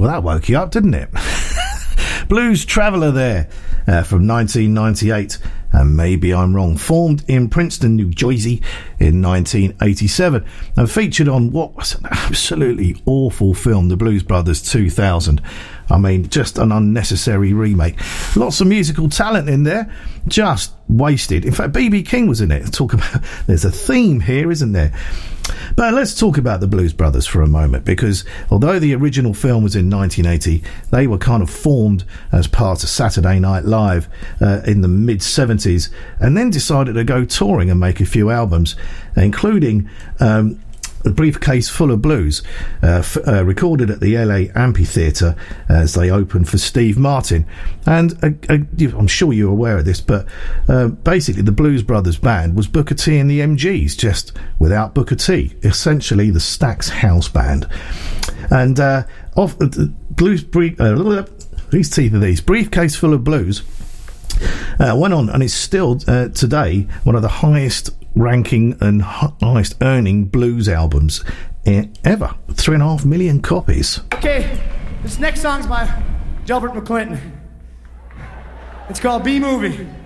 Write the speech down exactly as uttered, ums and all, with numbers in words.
Well, that woke you up, didn't it? Blues Traveller there uh, from nineteen ninety-eight, and Maybe I'm Wrong, formed in Princeton, New Jersey in nineteen eighty-seven and featured on what was an absolutely awful film, The Blues Brothers two thousand. I mean, just an unnecessary remake. Lots of musical talent in there, just wasted. In fact, B B King was in it. Talk about, there's a theme here, isn't there? But let's talk about the Blues Brothers for a moment, because although the original film was in nineteen eighty, they were kind of formed as part of Saturday Night Live uh, in the mid seventies, and then decided to go touring and make a few albums, including um, A Briefcase Full of Blues, uh, f- uh, recorded at the L A Amphitheatre as they opened for Steve Martin. And uh, uh, I'm sure you're aware of this, but uh, basically the Blues Brothers band was Booker T and the M Gs, just without Booker T, essentially the Stax House Band. And uh, off uh, Blues Brief, uh, these teeth are these Briefcase Full of Blues uh, went on and is still uh, today one of the highest ranking and highest earning blues albums ever. Three and a half million copies. Okay, this next song's by Delbert McClinton. It's called B-Movie.